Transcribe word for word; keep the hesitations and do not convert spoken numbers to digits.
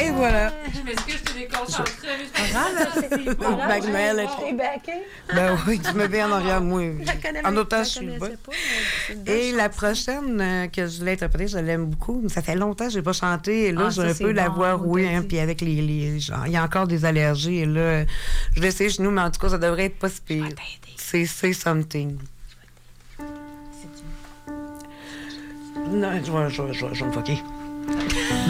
Et voilà. Je m'excuse, je t'ai déconcentrée. Magmel est trop... Ben oui, tu me mets en arrière, moi. En autant, je suis le bas. Et la prochaine euh, que je voulais interpréter, je l'aime beaucoup. Mais ça fait longtemps que je n'ai pas chanté. Et là, Ah, j'ai ça, un c'est peu la bon, voix on rouée. t'a Hein, dit. puis avec les... les genre, il y a encore des allergies. Et là, je vais essayer chez nous, mais en tout cas, ça devrait être pas si pire. C'est Say Something. Non, je vais, je vais, je vais, je vais me foquer.